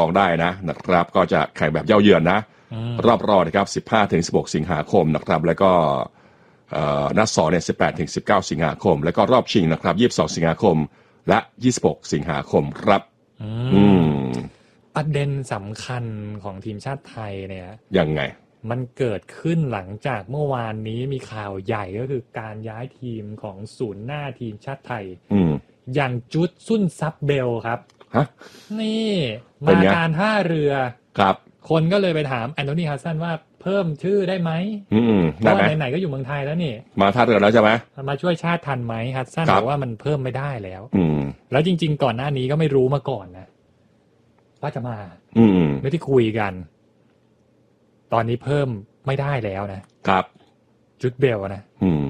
องได้นะครับก็จะแข่งแบบเย้าเยือนนะรอบรองนะครับ 15-16 สิงหาคมนะครับแล้วก็นัด2เนี่ย 18-19 สิงหาคมแล้วก็รอบชิงนะครับ22 สิงหาคมและ26 สิงหาคมครับประเด็นสำคัญของทีมชาติไทยเนี่ยยังไงมันเกิดขึ้นหลังจากเมื่อวานนี้มีข่าวใหญ่ก็คือการย้ายทีมของศูนย์หน้าทีมชาติไทยอย่างจุดซุ่นซับเบลครับนี่มาการท่าเรือครับคนก็เลยไปถามแอนโทนีฮัสซันว่าเพิ่มชื่อได้ไหมเพราะว่าไหนๆก็อยู่เมืองไทยแล้วนี่มาท่าเรือแล้วใช่ไหมมาช่วยชาติทันไหมฮัสซันบอกว่ามันเพิ่มไม่ได้แล้วแล้วจริงๆก่อนหน้านี้ก็ไม่รู้มาก่อนนะว่าจะมาไม่ได้คุยกันตอนนี้เพิ่มไม่ได้แล้วนะครับจุดเบลนะ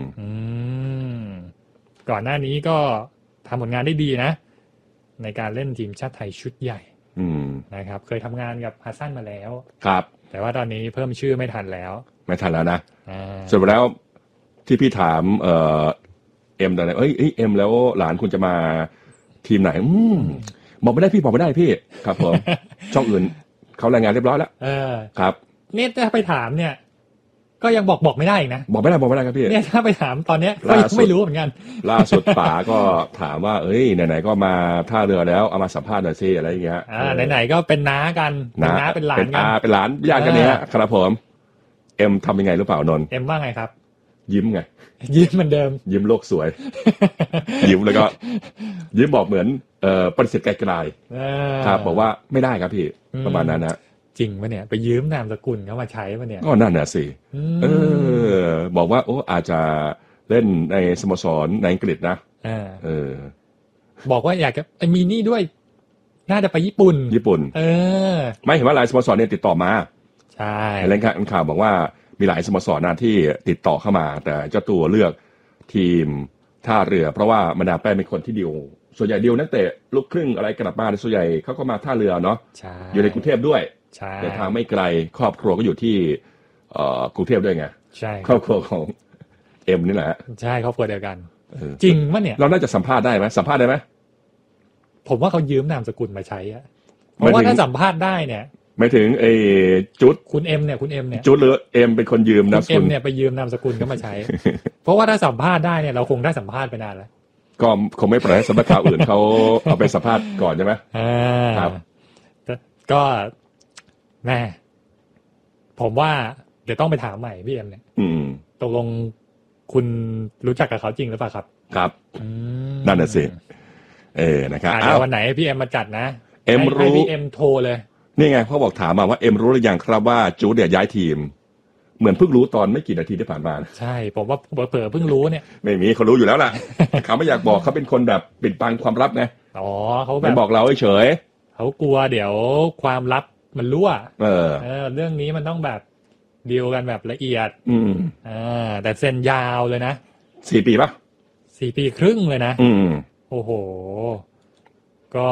ก่อนหน้านี้ก็ทำผลงานได้ดีนะในการเล่นทีมชาติไทยชุดใหญ่นะครับเคยทำงานกับฮัสซันมาแล้วครับแต่ว่าตอนนี้เพิ่มชื่อไม่ทันแล้วนะส่วนแล้วที่พี่ถามเอ็มตอนไหนเอ็มแล้วหลานคุณจะมาทีมไหนบอกไม่ได้พี่ครับผม ช่องอื่นเขารายงานเรียบร้อยแล้วครับเนี่ยถ้าไปถามเนี่ยก็ยังบอกไม่ได้อีกนะบอกไม่ได้ครับพี่เนี่ยถ้าไปถามตอนเนี้ยก็ยังไม่รู้เหมือนกันล่าสุดป๋าก็ถามว่าไหนๆก็มาท่าเรือแล้วเอามาสัมภาษณ์หน่อยสิอะไรอย่างเงี้ยไหนๆก็เป็นน้ากันเป็นน้าเป็นหลานกันเป็นหลานญาติกันเนี่ยครับผมเอ็มทำยังไงหรือเปล่านนท์เอ็มว่าไงครับยิ้มไงยิ้มเหมือนเดิมยิ้มโลกสวยยิ้มแล้วก็ยิ้มบอกเหมือนปฏิเสธไกลๆครับบอกว่าไม่ได้ครับพี่ประมาณนั้นนะจริงปะเนี่ยไปยืมนามสกุลเขามาใช้ปะเนี่ยก็นั่นน่ะสิบอกว่าอาจจะเล่นในสโมสรในอังกฤษนะบอกว่าอยากจะมีนี่ด้วยน่าจะไปญี่ปุ่นไม่เห็นว่าหลายสโมสรเนี่ยติดต่อมาใช่รายงานข่าวบอกว่ามีหลายสโมสรนะที่ติดต่อเข้ามาแต่เจ้าตัวเลือกทีมท่าเรือเพราะว่ามาดามแป้งเป็นคนที่ดีลส่วนใหญ่ดีลนักเตะลูกครึ่งอะไรกลับมาส่วนใหญ่เขาก็มาท่าเรือเนาะอยู่ในกรุงเทพด้วยแต่ทางไม่ไกลครอบครัวก็อยู่ที่กรุงเทพด้วยไงใช่ครอบครัวของเอ็มนี่แหละใช่ครอบครัวเดียวกันจริงมั้ยเนี่ยเราน่าจะสัมภาษณ์ได้ไหมผมว่าเขายืมนามสกุลมาใช้อะเพราะว่าถ้าสัมภาษณ์ได้เนี่ยไม่ถึงจุดคุณเอ็มเนี่ยจุดหรือเอ็มเป็นคนยืมนามสกุลเนี่ยไปยืมนามสกุลก็มาใช้ เพราะว่าถ้าสัมภาษณ์ได้เนี่ยเราคงได้สัมภาษณ์ไปนานแล้วก็คงไม่ปล่อยให้สำนักข่าวอื่นเขาเอาไปสัมภาษณ์ก่อนใช่ไหมครับก็แม่ผมว่าเดี๋ยวต้องไปถามใหม่พี่เอ็มเนี่ยตกลงคุณรู้จักกับเขาจริงหรือเปล่าครับครับนั่นน่ะสินะครับเดี๋ยววันไหนพี่เอ็มมาจัดนะเอ็มรู้พี่เอ็มโทรเลยนี่ไงเขาบอกถามมาว่าเอ็มรู้หรือยังครับว่าจูดเนี่ยย้ายทีมเหมือนเพิ่งรู้ตอนไม่กี่นาทีที่ผ่านมาใช่ผมว่าเผลอเพิ่งรู้เนี่ยไม่มีเขารู้อยู่แล้วล่ะ เขาไม่อยากบอกเขาเป็นคนแบบปิดบังความลับไงเขาแบบไม่บอกเราเฉยเขากลัวเดี๋ยวความลับมันรั่วเรื่องนี้มันต้องแบบดีลกันแบบละเอียดแต่เซ็นยาวเลยนะ 4 ปีป่ะ 4 ปีครึ่งเลยนะโอ้โหก็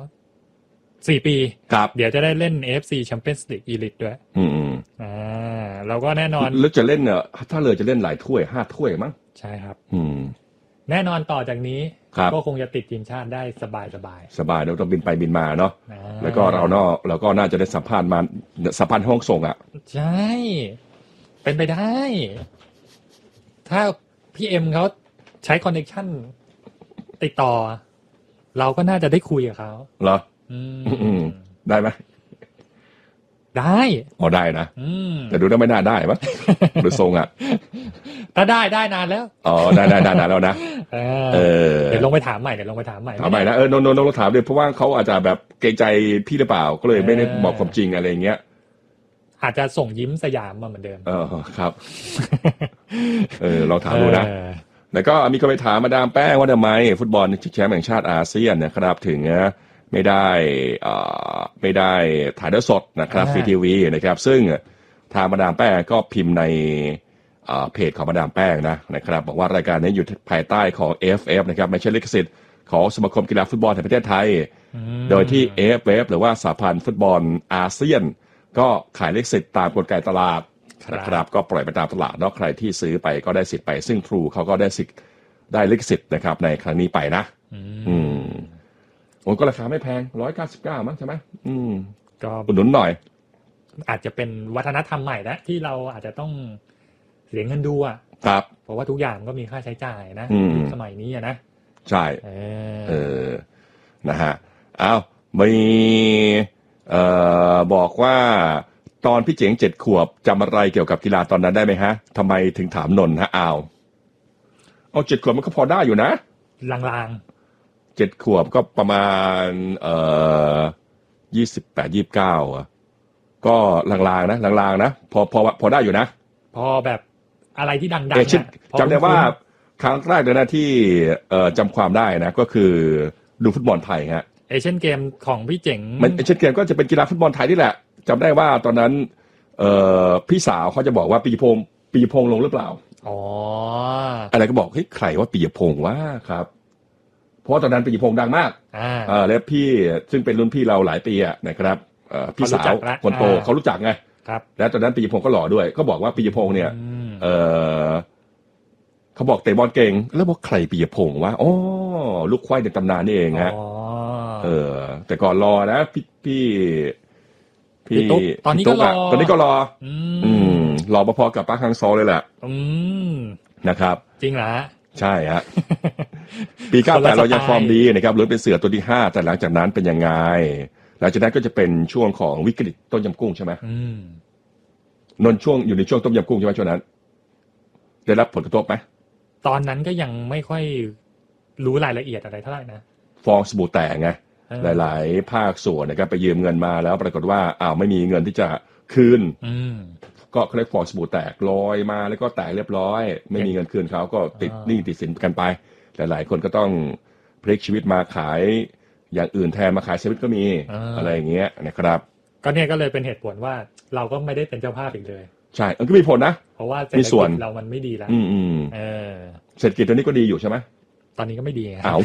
4 ปีเดี๋ยวจะได้เล่น AFC Champions League Elite ด้วยเราก็แน่นอนแล้วจะเล่นถ้าเลยจะเล่นหลายถ้วย5 ถ้วยมั้งใช่ครับแน่นอนต่อจากนี้ก็คงจะติดทีมชาติได้สบายเราต้องบินไปบินมาเนาะแล้วก็เราก็น่าจะได้สัมภาษณ์ห้องส่งใช่เป็นไปได้ถ้าพี่เอ็มเขาใช้คอนเนคชั่นติดต่อเราก็น่าจะได้คุยกับเขาเหรอได้ไหมได้ได้นะแต่ดูแล้วไม่น่าได้ปะดูทรงถ้าได้นานแล้วได้นานแล้วนะเดี๋ยวลงไปถามใหม่นะนนถามเลยเพราะว่าเขาอาจจะแบบเกรงใจพี่หรือเปล่าก็เลยไม่ได้บอกความจริงอะไรอย่างเงี้ยอาจจะส่งยิ้มสยามมาเหมือนเดิมครับเราถามดูนะแล้วก็มีคนไปถามมาดามแป้งว่าทำไมฟุตบอลแชมป์แห่งชาติอาเซียนนะครับถึงไม่ได้ถ่ายทอดสดนะครับฟรีทีวีนะครับซึ่งทางมาดามแป้งก็พิมพ์ในเพจของมาดามแป้งนะครับบอกว่ารายการนี้อยู่ภายใต้ของ AFF นะครับไม่ใช่ลิขสิทธิ์ของสมาคมกีฬาฟุตบอลแห่งประเทศไทยโดยที่ AFF หรือว่าสหพันธ์ฟุตบอลอาเซียนก็ขายลิขสิทธิ์ตามกลไกตลาดนะครับก็ปล่อยไปตามตลาดเนาะใครที่ซื้อไปก็ได้สิทธิ์ไปซึ่ง True เขาก็ได้ลิขสิทธิ์นะครับในครั้งนี้ไปนะก็ราคาไม่แพง199มั้งใช่ไหมก็อุดหนุนหน่อยอาจจะเป็นวัฒนธรรมใหม่นะที่เราอาจจะต้องเสียเงินดูอ่ะครับเพราะว่าทุกอย่างก็มีค่าใช้จ่ายนะสมัยนี้นะใช่นะฮะอ้าวมีบอกว่าตอนพี่เจ๋ง7 ขวบจำอะไรเกี่ยวกับกีฬาตอนนั้นได้ไหมฮะทำไมถึงถามนนท์ฮะเอา7 ขวบมันก็พอได้อยู่นะลางๆ7 ขวบก็ประมาณ28-29อ่ะก็ลางๆนะลางๆนะพอได้อยู่นะพอแบบอะไรที่ดังๆนะจำได้ว่าครั้งแรกเลยนะที่จำความได้นะก็คือดูฟุตบอลไทยฮะเอเชียนเกมของพี่เจ๋งมันเอเชียนเกมก็จะเป็นกีฬาฟุตบอลไทยนี่แหละจำได้ว่าตอนนั้นพี่สาวเขาจะบอกว่าปียพงษ์ลงหรือเปล่าอะไรก็บอกเฮ้ยใครว่าปียพงษ์วะครับเพราะตอนนั้นปียพงษ์ดังมากแล้วพี่ซึ่งเป็นรุ่นพี่เราหลายปีอ่ะนะครับพี่สาวคนโตเขารู้จักไงแล้วตอนนั้นปียพงษ์ก็หล่อด้วยก็บอกว่าปียพงษ์เนี่ยเขาบอกเตะบอลเก่งแล้วบอกใครปียพงษ์วะลูกควายในตำนานนี่เองฮะแต่ก่อนรอนะพี่ตอนนี้ก็รอรอพอๆกับป้าคังซอเลยแหละนะครับจริงเหรอใช่ฮะปี98เรายังฟอร์มดีนะครับลุ้นเป็นเสือตัวที่5แต่หลังจากนั้นเป็นยังไงหลังจากนั้นก็จะเป็นช่วงของวิกฤตต้มยำกุ้งใช่ไหมนนช่วงอยู่ในช่วงต้มยำกุ้งใช่ไหมช่วงนั้นได้รับผลกระทบไหมตอนนั้นก็ยังไม่ค่อยรู้รายละเอียดอะไรเท่าไหร่นะฟองสบู่แตกไงหลายๆภาคส่วนนะครับไปยืมเงินมาแล้วปรากฏว่าไม่มีเงินที่จะคืนก็เขาเรียกฟองสบู่แตกลอยมาแล้วก็แตกเรียบร้อยไม่มีเงินคืนเขาก็ติดหนี้ติดสินกันไปหลายๆคนก็ต้องพลิกชีวิตมาขายอย่างอื่นแทนมาขายชีวิตก็มีอะไรอย่างเงี้ยนะครับก็เนี่ยก็เลยเป็นเหตุผลว่าเราก็ไม่ได้เป็นเจ้าภาพอีกเลยใช่มันก็มีผลนะเพราะว่าเศรษฐกิจเรามันไม่ดีแล้วเศรษฐกิจตอนนี้ก็ดีอยู่ใช่ไหมตอนนี้ก็ไม่ดีครับ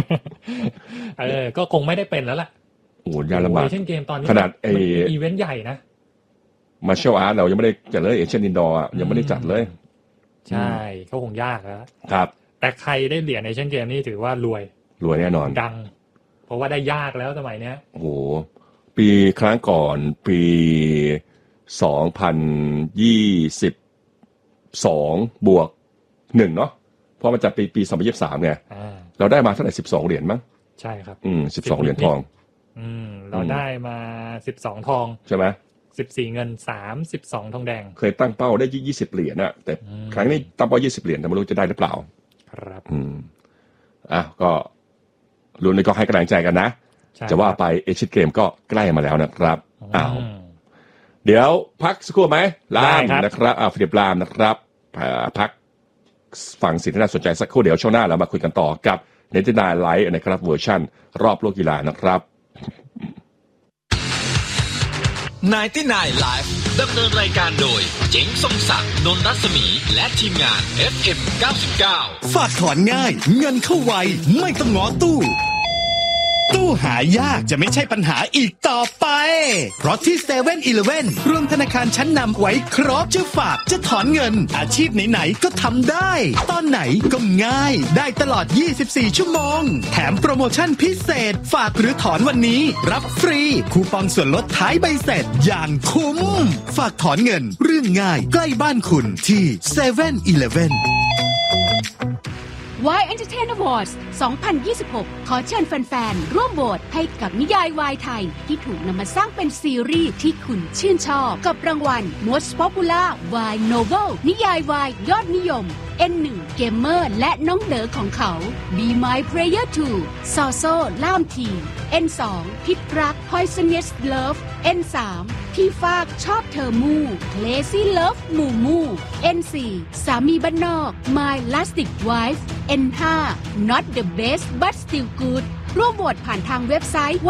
ก็คงไม่ได้เป็นแล้วล่ะโอ้ยากลำบากเช่นเกมตอนนี้ขนาดอีเวนต์ใหญ่นะมาเชียลอาร์ตเรายังไม่ได้จัดเลยเอเชียนอินดอร์ยังไม่ได้จัดเลยใช่ก็คงยากแล้วครับแต่ใครได้เหรียญในเอเชียนเกมนี่ถือว่ารวยแน่นอนดังเพราะว่าได้ยากแล้วสมัยเนี้ยโอ้โหปีครั้งก่อนปี2022 บวก 1เนาะเพราะมันจะปี2023ไงเราได้มาเท่าไหร่12 เหรียญมั้งใช่ครับ 12 เหรียญทองเราได้มา12ทองใช่ไหม 14เงิน32ทองแดงเคยตั้งเป้าได้20 เหรียญนะแต่ครั้งนี้ตั้งเป้า20 เหรียญแต่ไม่รู้จะได้หรือเปล่าครับก็รุ่นนี้ก็ให้กำลังใจกันนะจะว่าไปเอเชียนเกมก็ใกล้มาแล้วนะครับเดี๋ยวพักสักครู่ไหมลามนะครับฟิลิปลามนะครับพักฟังสิ่งที่น่าสนใจสักครู่เดี๋ยวช่วงหน้าเรามาคุยกันต่อกับเนตินาไลฟ์นะครับเวอร์ชั่นรอบโลกกีฬานะครับ 99 Live ดำเนินรายการโดยเจ๋งทรงศักดิ์นนท์รัศมีและทีมงาน FM 99 ฝากถอนง่ายเงินเข้าไวไม่ต้องง้อตู้หายากจะไม่ใช่ปัญหาอีกต่อไปเพราะที่ 7-Eleven รวมธนาคารชั้นนำไว้ครบจะฝากจะถอนเงินอาชีพไหนๆก็ทำได้ตอนไหนก็ง่ายได้ตลอด24ชั่วโมงแถมโปรโมชั่นพิเศษฝากหรือถอนวันนี้รับฟรีคูปองส่วนลดท้ายใบเสร็จอย่างคุ้มฝากถอนเงินเรื่องง่ายใกล้บ้านคุณที่ 7-Eleven Y Entertain Awards 2026 ขอเชิญแฟนๆร่วมโหวตให้กับนิยายวายไทยที่ถูกนำมาสร้างเป็นซีรีส์ที่คุณชื่นชอบกับรางวัล Most Popular Y Novel นิยายวายยอดนิยม N1 เกมเมอร์และน้องเด๋อของเขา Be My Player 2 ซอโซ่ล่ามที N2 พิษรัก Poisonous Love N3 พี่ฟากชอบเธอมู่ Lazy Love มูมู N4 สามีบ้านนอก My Lastic Wife N5 Not the Best But Still Good ร่วมโหวตผ่านทางเว็บไซต์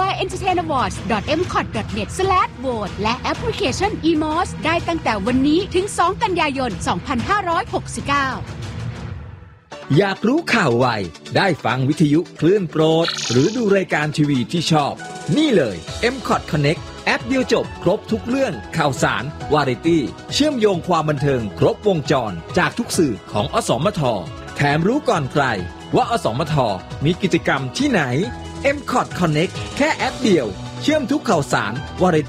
yentertainawards.mcot.net/vote และแอปพลิเคชัน eMOS ได้ตั้งแต่วันนี้ถึง2 กันยายน 2569 อยากรู้ข่าวไวได้ฟังวิทยุคลื่นโปรดหรือดูรายการทีวีที่ชอบนี่เลย MCOT Connect แอปเดียวจบครบทุกเรื่องข่าวสารวาไรตี้เชื่อมโยงความบันเทิงครบวงจรจากทุกสื่อของอสมทแถมรู้ก่อนใครว่าอสมทมีกิจกรรมที่ไหน MCOT Connect แค่แอปเดียวเชื่อมทุกข่าวสารวาไร